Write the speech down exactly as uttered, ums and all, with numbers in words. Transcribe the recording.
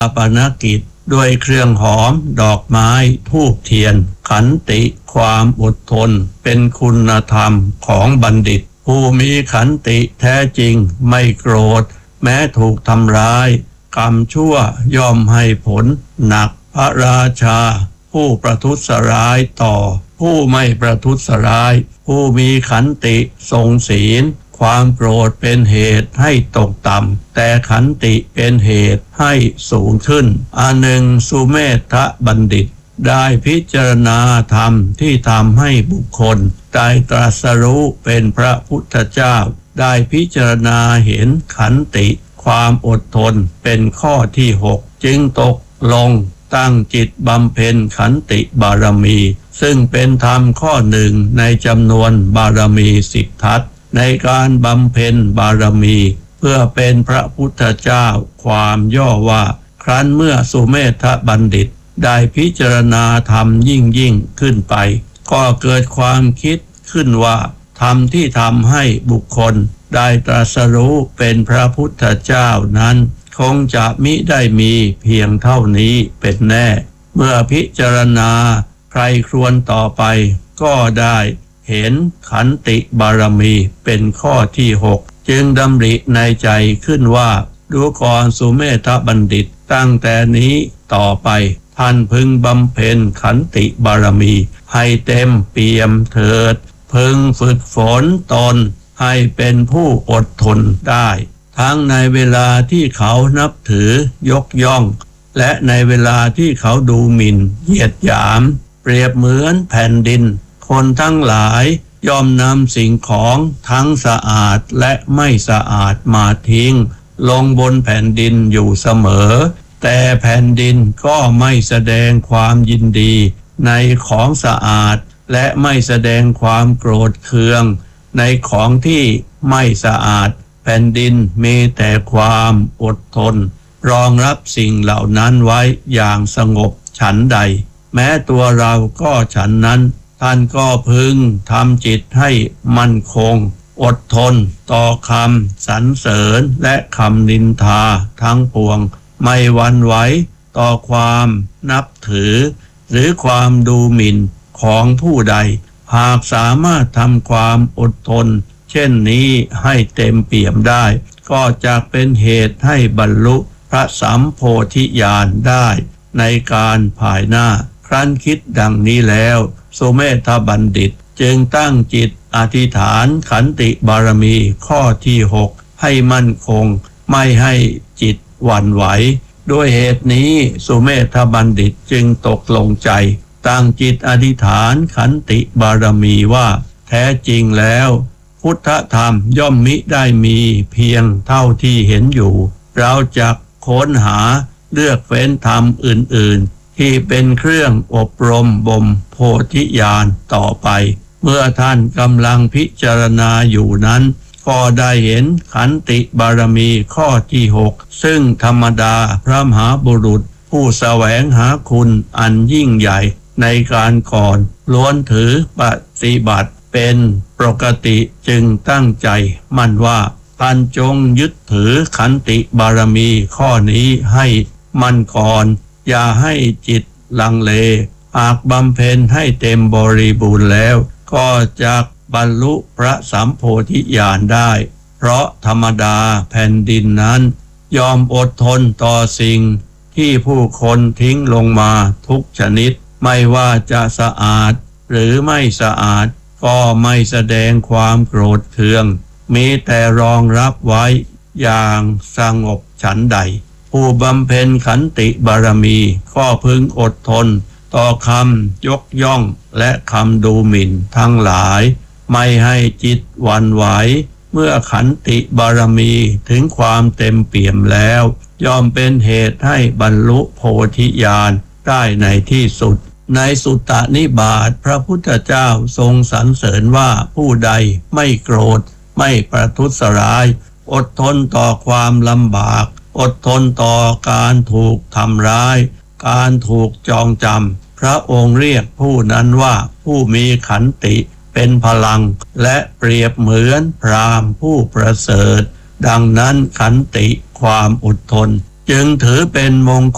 าปนกิจด้วยเครื่องหอมดอกไม้ธูปเทียนขันติความอดทนเป็นคุณธรรมของบัณฑิตผู้มีขันติแท้จริงไม่โกรธแม้ถูกทำร้ายกรรมชั่วย่อมให้ผลหนักพระราชาผู้ประทุษร้ายต่อผู้ไม่ประทุษร้ายผู้มีขันติทรงศีลความโกรธเป็นเหตุให้ตกต่ำแต่ขันติเป็นเหตุให้สูงขึ้นอันหนึ่งสุเมธบัณฑิตได้พิจารณาธรรมที่ทำให้บุคคลได้ตรัสรู้เป็นพระพุทธเจ้าได้พิจารณาเห็นขันติความอดทนเป็นข้อที่หกจึงตกลงตั้งจิตบำเพ็ญขันติบารมีซึ่งเป็นธรรมข้อหนึ่งในจำนวนบารมีสิบทัศในการบำเพ็ญบารมีเพื่อเป็นพระพุทธเจ้าความย่อว่าครั้นเมื่อสุเมธบัณฑิตได้พิจารณาธรรมยิ่งยิ่งขึ้นไปก็เกิดความคิดขึ้นว่าธรรมที่ทำให้บุคคลได้ตรัสรู้เป็นพระพุทธเจ้านั้นคงจะมิได้มีเพียงเท่านี้เป็นแน่เมื่อพิจารณาใครครวญต่อไปก็ได้เห็นขันติบารมีเป็นข้อที่หกจึงดำริในใจขึ้นว่าดูก่อนสุเมธบัณฑิตตั้งแต่นี้ต่อไปท่านพึงบำเพ็ญขันติบารมีให้เต็มเปี่ยมเถิดพึงฝึกฝนตนให้เป็นผู้อดทนได้ทั้งในเวลาที่เขานับถือยกย่องและในเวลาที่เขาดูหมิ่นเหยียดหยามเปรียบเหมือนแผ่นดินคนทั้งหลายย่อมนำสิ่งของทั้งสะอาดและไม่สะอาดมาทิ้งลงบนแผ่นดินอยู่เสมอแต่แผ่นดินก็ไม่แสดงความยินดีในของสะอาดและไม่แสดงความโกรธเคืองในของที่ไม่สะอาดแผ่นดินมีแต่ความอดทนรองรับสิ่งเหล่านั้นไว้อย่างสงบฉันใดแม้ตัวเราก็ฉันนั้นท่านก็พึงทำจิตให้มั่นคงอดทนต่อคำสรรเสริญและคำนินทาทั้งปวงไม่หวั่นไหวต่อความนับถือหรือความดูหมิ่นของผู้ใดหากสามารถทำความอดทนเช่นนี้ให้เต็มเปี่ยมได้ก็จะเป็นเหตุให้บรรลุพระสัมโพธิญาณได้ในการภายหน้าครั้นคิดดังนี้แล้วสุเมธบัณฑิตจึงตั้งจิตอธิษฐานขันติบารมีข้อที่หกให้มั่นคงไม่ให้จิตหวั่นไหวด้วยเหตุนี้สุเมธบัณฑิตจึงตกลงใจตั้งจิตอธิษฐานขันติบารมีว่าแท้จริงแล้วพุทธธรรมย่อมมิได้มีเพียงเท่าที่เห็นอยู่เราจะค้นหาเลือกเฟ้นธรรมอื่นๆที่เป็นเครื่องอบรมบ่มโพธิญาณต่อไปเมื่อท่านกำลังพิจารณาอยู่นั้นก็ได้เห็นขันติบารมีข้อที่หกซึ่งธรรมดาพระมหาบุรุษผู้แสวงหาคุณอันยิ่งใหญ่ในการก่อนล้วนถือปฏิบัติเป็นปกติจึงตั้งใจมั่นว่าท่านจงยึดถือขันติบารมีข้อนี้ให้มั่นก่อนอย่าให้จิตลังเลหากบำเพ็ญให้เต็มบริบูรณ์แล้วก็จะบรรลุพระสัมโพธิญาณได้เพราะธรรมดาแผ่นดินนั้นยอมอดทนต่อสิ่งที่ผู้คนทิ้งลงมาทุกชนิดไม่ว่าจะสะอาดหรือไม่สะอาดก็ไม่แสดงความโกรธเคืองมีแต่รองรับไว้อย่างสงบฉันใดผู้บำเพ็ญขันติบารมีก็พึงอดทนต่อคำยกย่องและคำดูหมิ่นทั้งหลายไม่ให้จิตหวั่นไหวเมื่อขันติบารมีถึงความเต็มเปี่ยมแล้วย่อมเป็นเหตุให้บรรลุโพธิญาณได้ในที่สุดในสุตตนิบาตพระพุทธเจ้าทรงสรรเสริญว่าผู้ใดไม่โกรธไม่ประทุษร้ายอดทนต่อความลำบากอดทนต่อการถูกทำร้ายการถูกจองจำพระองค์เรียกผู้นั้นว่าผู้มีขันติเป็นพลังและเปรียบเหมือนพราหมณ์ผู้ประเสริฐดังนั้นขันติความอดทนจึงถือเป็นมง